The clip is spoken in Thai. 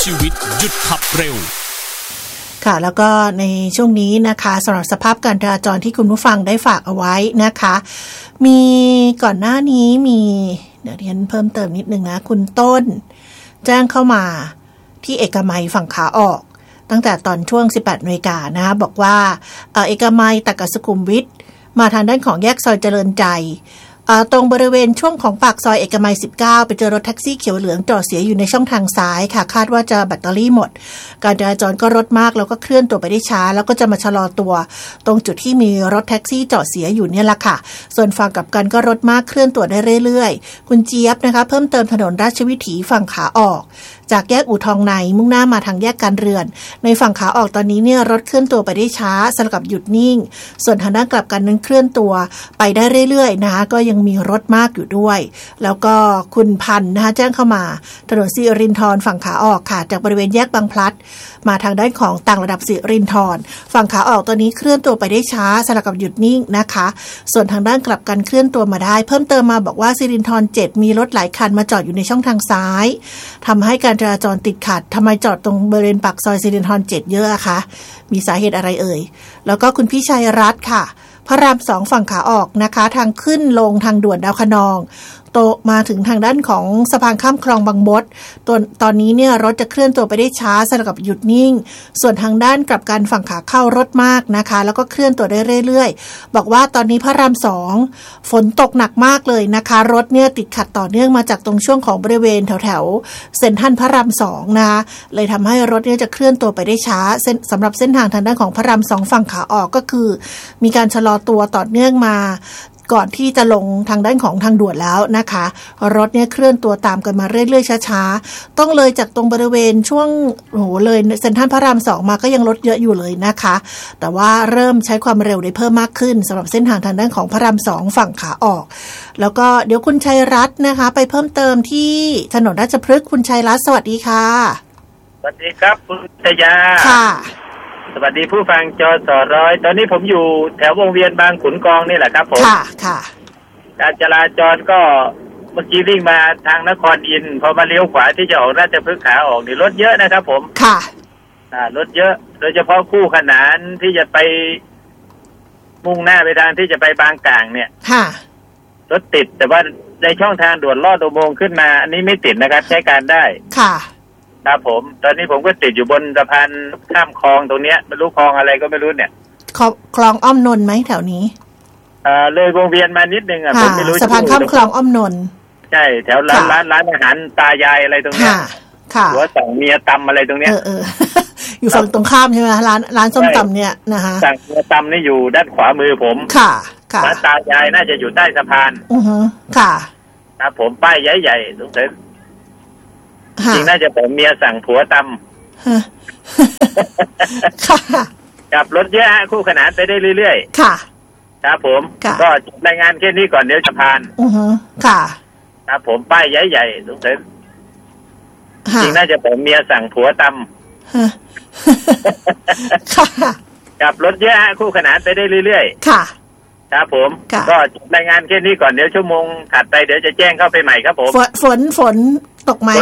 ชีวิตหยุดขับเร็วค่ะแล้วก็ในช่วงนี้นะคะสำหรับสภาพการจราจรที่คุณผู้ฟังได้ฝากเอาไว้นะคะมีก่อนหน้านี้มีเดี๋ยวเรียนเพิ่มเติมนิดนึงนะคุณต้นแจ้งเข้ามาที่เอกมัยฝั่งขาออกตั้งแต่ตอนช่วง 18 น.นะคะบอกว่าเอกมัยตัดกับสุขุมวิทมาทางด้านของแยกซอยเจริญใจตรงบริเวณช่วงของปากซอยเอกมัย19ไปเจอรถแท็กซี่เขียวเหลืองจอดเสียอยู่ในช่องทางซ้ายค่ะคาดว่าจะแบตเตอรี่หมดการจราจรก็รถมากแล้วก็เคลื่อนตัวไปได้ช้าแล้วก็จะมาชะลอตัวตรงจุดที่มีรถแท็กซี่จอดเสียอยู่เนี่ยแหละค่ะส่วนฝั่งกลับกันก็รถมากเคลื่อนตัวได้เรื่อยๆคุณเจี๊ยบนะคะเพิ่มเติมถนนราชวิถีฝั่งขาออกจากแยกอู่ทองในมุ่งหน้ามาทางแยกการเรือนในฝั่งขาออกตอนนี้เนี่ยรถเคลื่อนตัวไปได้ช้าสลับกับหยุดนิ่งส่วนทางด้านกลับกันนั้นเคลื่อนตัวไปได้เรื่อยๆนะคะก็ยังมีรถมากอยู่ด้วยแล้วก็คุณพันธ์นะคะแจ้งเข้ามาถนนสิรินธรฝั่งขาออกค่ะจากบริเวณแยกบางพลัดมาทางด้านของต่างระดับสิรินธรฝั่งขาออกตอนนี้เคลื่อนตัวไปได้ช้าสลับกับหยุดนิ่งนะคะส่วนทางด้านกลับกันเคลื่อนตัวมาได้เพิ่มเติมมาบอกว่าสิรินธร7มีรถหลายคันมาจอดอยู่ในช่องทางซ้ายทำให้การจราจรติดขัดทำไมจอดตรงบริเวณปากซอยสิรินธร7เยอะอะคะมีสาเหตุอะไรเอ่ยแล้วก็คุณพี่ชัยรัตน์ค่ะพระราม2ฝั่งขาออกนะคะทางขึ้นลงทางด่วนดาวคะนองโตมาถึงทางด้านของสะพานข้ามคลองบางมดตอนนี้เนี่ยรถจะเคลื่อนตัวไปได้ช้าสลับกับหยุดนิ่งส่วนทางด้านกลับกันฝั่งขาเข้ารถมากนะคะแล้วก็เคลื่อนตัวได้เรื่อยๆบอกว่าตอนนี้พระราม2ฝนตกหนักมากเลยนะคะรถเนี่ยติดขัดต่อเนื่องมาจากตรงช่วงของบริเวณแถวๆเซ็นทรัลพระราม2นะคะเลยทำให้รถเนี่ยจะเคลื่อนตัวไปได้ช้าสำหรับเส้นทางทางด้านของพระราม2ฝั่งขาออกก็คือมีการชะลอตัวต่อเนื่องมาก่อนที่จะลงทางด้านของทางด่วนแล้วนะคะรถเนี่ยเคลื่อนตัวตามกันมาเรื่อยๆช้าๆต้องเลยจากตรงบริเวณช่วงเลยเซ็นทรัลพระราม2มาก็ยังรถเยอะอยู่เลยนะคะแต่ว่าเริ่มใช้ความเร็วได้เพิ่มมากขึ้นสำหรับเส้นทางทางด้านของพระราม2ฝั่งขาออกแล้วก็เดี๋ยวคุณชัยรัตน์นะคะไปเพิ่มเติมที่ถนนราชพฤกษ์คุณชัยรัตน์สวัสดีค่ะสวัสดีครับคุณชยาค่ะสวัสดีผู้ฟังจสร้อยตอนนี้ผมอยู่แถววงเวียนบางขุนกองนี่แหละครับผมค่ะการจราจรก็เมื่อกี้วิ่งมาทางนครอินทร์พอมาเลี้ยวขวาที่จะออกราชพฤกษ์ขาออกนี่รถเยอะนะครับผมค่ะรถเยอะโดยเฉพาะคู่ขนานที่จะไปมุ่งหน้าไปทางที่จะไปบางกลางเนี่ยค่ะรถติดแต่ว่าในช่องทางด่วนลอดอุโมงค์ขึ้นมาอันนี้ไม่ติดนะครับใช้การได้ค่ะครับผมตอนนี้ผมก็ติดอยู่บนสะพานข้ามคลองตรงเนี้ยไม่รู้คลองอะไรก็ไม่รู้เนี่ยคลองอ้อมนนท์ไหมแถวนี้เลยวงเวียนมานิดนึงผมไม่รู้สะพานข้ามคลองอ้อมนนท์ใช่แถวร้านอาหารตายายอะไรตรงเนี้ยค่ะหัวสั่งเมียตำอะไรตรงเนี้ยอยู่ฝั่งตรงข้ามใช่ไหมร้านส้มตำเนี่ยนะคะสั่งเมียตำนี่อยู่ด้านขวามือผมค่ะร้านตายายน่าจะอยู่ใต้สะพานค่ะครับผมป้ายใหญ่ๆสงสัยจริงน่าจะผมเมียสั่งผัวตำกับรถเยอะคู่ขนานไปได้เรื่อยๆค่ะครับผมก็รายงานแค่นี้ก่อนเดี๋ยวจะผ่านค่ะครับผมป้ายใหญ่ๆสงสัยจริงน่าจะผมเมียสั่งผัวตำกับรถเยอะคู่ขนานไปได้เรื่อยๆค่ะครับผมก็รายงานแค่นี้ก่อนเดี๋ยวชั่วโมงถัดไปเดี๋ยวจะแจ้งเข้าไปใหม่ครับผมฝนตกไหม